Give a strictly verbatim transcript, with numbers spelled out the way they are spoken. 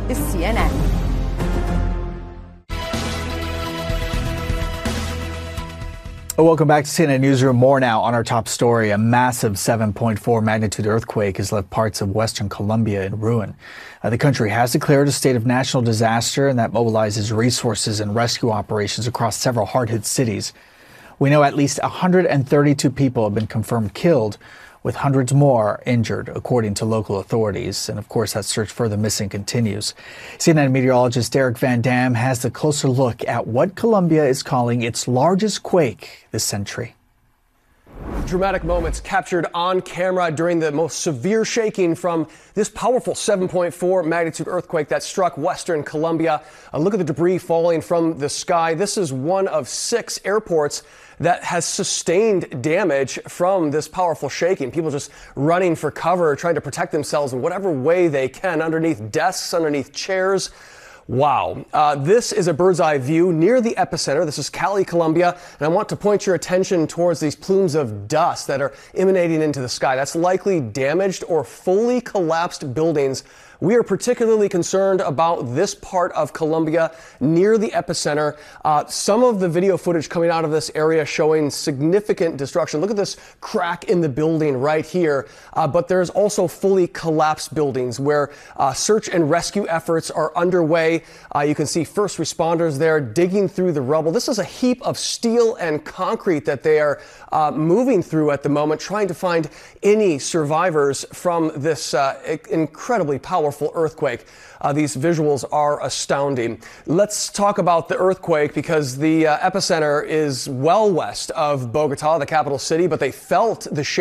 is C N N. Welcome back to C N N Newsroom. More now on our top story. A massive seven point four magnitude earthquake has left parts of western Colombia in ruin. Uh, the country has declared a state of national disaster, and that mobilizes resources and rescue operations across several hard-hit cities. We know at least one hundred thirty-two people have been confirmed killed, with hundreds more injured, according to local authorities. And of course, that search for the missing continues. C N N meteorologist Derek Van Dam has a closer look at what Colombia is calling its largest quake this century. Dramatic moments captured on camera during the most severe shaking from this powerful seven point four magnitude earthquake that struck western Colombia. A look at the debris falling from the sky. This is one of six airports that has sustained damage from this powerful shaking. People just running for cover, trying to protect themselves in whatever way they can, underneath desks, underneath chairs. Wow. Uh, this is a bird's eye view near the epicenter. This is Cali, Colombia, and I want to point your attention towards these plumes of dust that are emanating into the sky. That's likely damaged or fully collapsed buildings. We are particularly concerned about this part of Colombia near the epicenter. Uh, some of the video footage coming out of this area showing significant destruction. Look at this crack in the building right here. Uh, but there's also fully collapsed buildings where uh, search and rescue efforts are underway. Uh, you can see first responders there digging through the rubble. This is a heap of steel and concrete that they are uh, moving through at the moment, trying to find any survivors from this uh, incredibly powerful earthquake. Uh, these visuals are astounding. Let's talk about the earthquake because the uh, epicenter is well west of Bogota, the capital city, but they felt the shaking